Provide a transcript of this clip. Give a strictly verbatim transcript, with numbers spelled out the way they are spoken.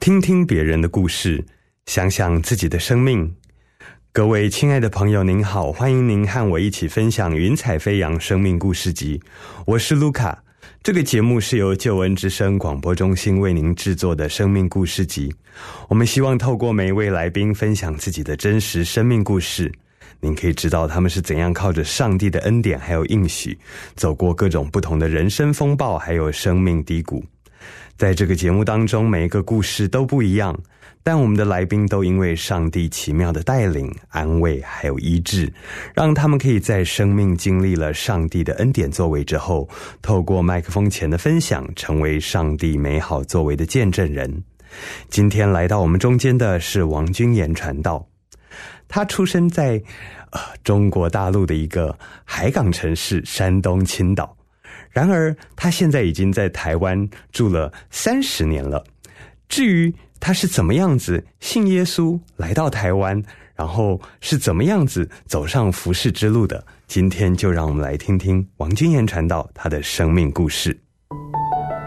听听别人的故事，想想自己的生命。各位亲爱的朋友您好，欢迎您和我一起分享云彩飞扬生命故事集，我是卢卡。这个节目是由救恩之声广播中心为您制作的生命故事集，我们希望透过每一位来宾分享自己的真实生命故事，您可以知道他们是怎样靠着上帝的恩典还有应许，走过各种不同的人生风暴还有生命低谷。在这个节目当中，每一个故事都不一样，但我们的来宾都因为上帝奇妙的带领、安慰还有医治，让他们可以在生命经历了上帝的恩典作为之后，透过麦克风前的分享，成为上帝美好作为的见证人。今天来到我们中间的是王君言传道，他出生在、呃、中国大陆的一个海港城市山东青岛，然而他现在已经在台湾住了三十年了。至于他是怎么样子信耶稣来到台湾，然后是怎么样子走上服事之路的，今天就让我们来听听王君言传道他的生命故事。